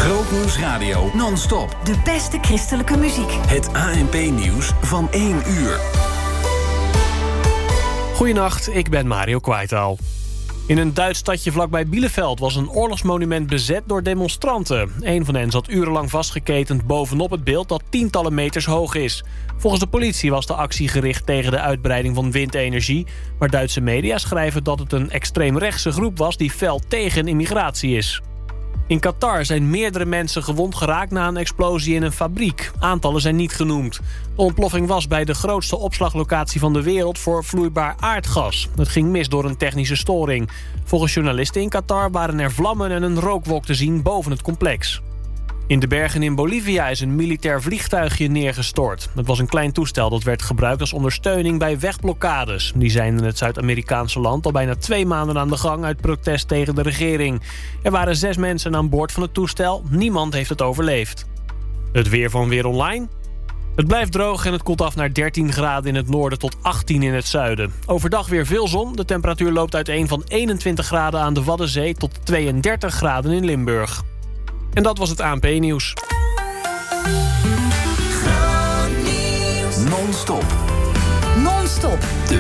Grootnieuws Radio non-stop. De beste christelijke muziek. Het ANP-nieuws van 1 uur. Goedenacht, ik ben Mario Kwaitaal. In een Duits stadje vlakbij Bielefeld was een oorlogsmonument bezet door demonstranten. Een van hen zat urenlang vastgeketend bovenop het beeld dat tientallen meters hoog is. Volgens de politie was de actie gericht tegen de uitbreiding van windenergie. Maar Duitse media schrijven dat het een extreemrechtse groep was die fel tegen immigratie is. In Qatar zijn meerdere mensen gewond geraakt na een explosie in een fabriek. Aantallen zijn niet genoemd. De ontploffing was bij de grootste opslaglocatie van de wereld voor vloeibaar aardgas. Het ging mis door een technische storing. Volgens journalisten in Qatar waren er vlammen en een rookwolk te zien boven het complex. In de bergen in Bolivia is een militair vliegtuigje neergestort. Het was een klein toestel dat werd gebruikt als ondersteuning bij wegblokkades. Die zijn in het Zuid-Amerikaanse land al bijna 2 maanden aan de gang uit protest tegen de regering. Er waren 6 mensen aan boord van het toestel. Niemand heeft het overleefd. Het weer van Weer Online. Het blijft droog en het koelt af naar 13 graden in het noorden tot 18 in het zuiden. Overdag weer veel zon. De temperatuur loopt uiteen van 21 graden aan de Waddenzee tot 32 graden in Limburg. En dat was het ANP-nieuws.